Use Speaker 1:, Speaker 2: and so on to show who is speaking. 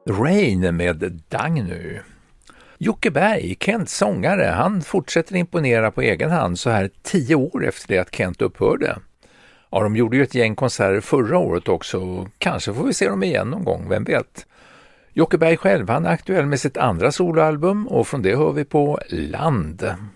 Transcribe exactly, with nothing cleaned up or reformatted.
Speaker 1: Rain med Dagny. Jocke Berg, Kents sångare, han fortsätter imponera på egen hand så här tio år efter det att Kent upphörde. Ja, de gjorde ju ett gäng konserter förra året också och kanske får vi se dem igen någon gång, vem vet. Jocke Berg själv, han är aktuell med sitt andra soloalbum och från det hör vi på Land.